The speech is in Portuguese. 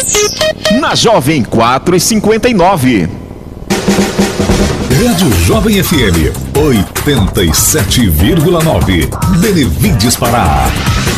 Na Jovem 4h59. Rádio Jovem FM 87,9. Benevides Pará.